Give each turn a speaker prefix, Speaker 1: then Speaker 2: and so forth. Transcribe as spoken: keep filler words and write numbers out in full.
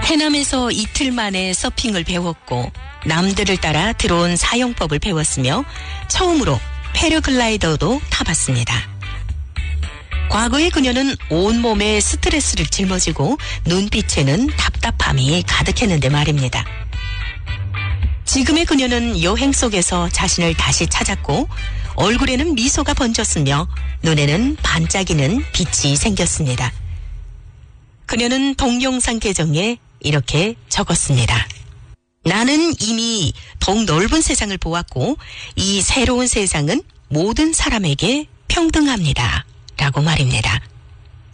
Speaker 1: 해남에서 이틀 만에 서핑을 배웠고 남들을 따라 드론 사용법을 배웠으며 처음으로 패러글라이더도 타봤습니다. 과거의 그녀는 온몸에 스트레스를 짊어지고 눈빛에는 답답함이 가득했는데 말입니다. 지금의 그녀는 여행 속에서 자신을 다시 찾았고 얼굴에는 미소가 번졌으며 눈에는 반짝이는 빛이 생겼습니다. 그녀는 동영상 계정에 이렇게 적었습니다. 나는 이미 더욱 넓은 세상을 보았고 이 새로운 세상은 모든 사람에게 평등합니다. 라고 말입니다.